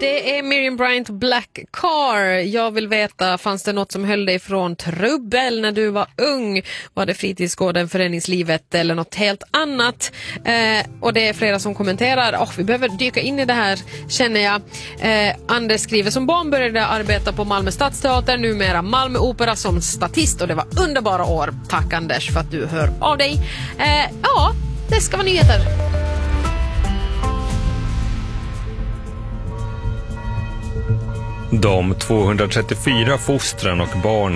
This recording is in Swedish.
Det är Miriam Bryant, Black Car. Jag vill veta, fanns det något som höll dig från trubbel när du var ung? Var det fritidsgården, föreningslivet eller något helt annat? Och det är flera som kommenterar. Vi behöver dyka in i det här, känner jag. Anders skriver, som barn började jag arbeta på Malmö Stadsteater, numera Malmö Opera som statist, och det var underbara år. Tack Anders för att du hör av dig. Ja, det ska vara nyheter. De 234 fostran och barn